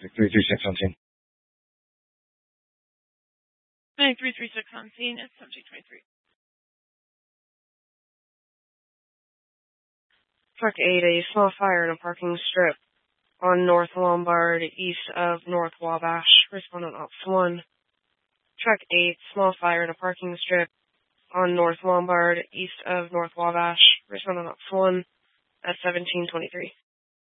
Traffic 336 on scene. 336 on scene. It's subject 23. Truck 8, a small fire in a parking strip on North Lombard, east of North Wabash. Respondent Ops 1. Truck 8, small fire in a parking strip on North Lombard, east of North Wabash. Respondent Ops 1 at 1723.